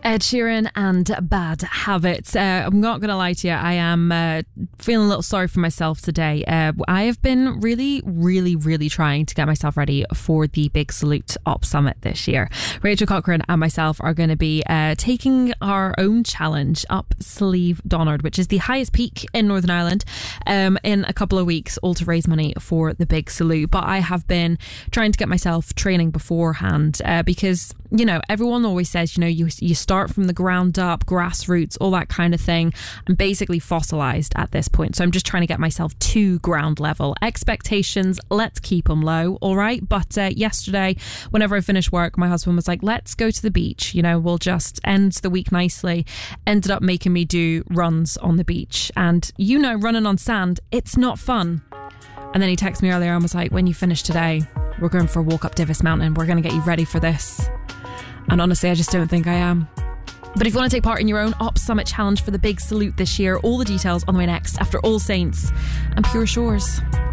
Ed Sheeran and Bad Habits. I'm not going to lie to you, I am feeling a little sorry for myself today. I have been really trying to get myself ready for the Big Salute Op Summit this year. Rachel Cochrane and myself are going to be taking our own challenge up Slieve Donard, which is the highest peak in Northern Ireland, in a couple of weeks, all to raise money for the Big Salute. But I have been trying to get myself training beforehand because, you know, everyone always says, you know, you start from the ground up, grassroots, all that kind of thing. I'm basically fossilized at this point, so I'm just trying to get myself to ground level. Expectations, let's keep them low, all right? But yesterday, whenever I finished work, my husband was like, let's go to the beach, you know, we'll just end the week nicely. Ended up making me do runs on the beach, and you know, running on sand, it's not fun. And then he texted me earlier and was like, when you finish today, we're going for a walk up Divis Mountain, we're going to get you ready for this. And honestly, I just don't think I am. But if you want to take part in your own Op Summit challenge for the Big Salute this year, all the details on the way next after All Saints and Pure Shores.